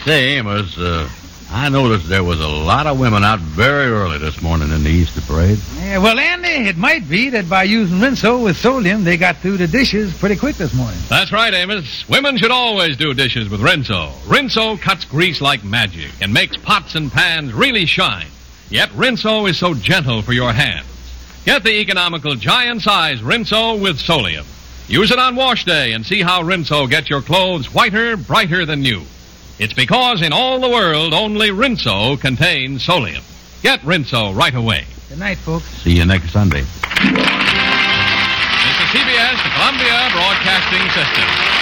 Say, Amos, I noticed there was a lot of women out very early this morning in the Easter parade. Yeah, well, Andy, it might be that by using Rinso with Solium, they got through the dishes pretty quick this morning. That's right, Amos. Women should always do dishes with Rinso. Rinso cuts grease like magic and makes pots and pans really shine. Yet Rinso is so gentle for your hands. Get the economical giant-size Rinso with Solium. Use it on wash day and see how Rinso gets your clothes whiter, brighter than new. It's because in all the world, only Rinso contains Solium. Get Rinso right away. Good night, folks. See you next Sunday. This is CBS, the Columbia Broadcasting System.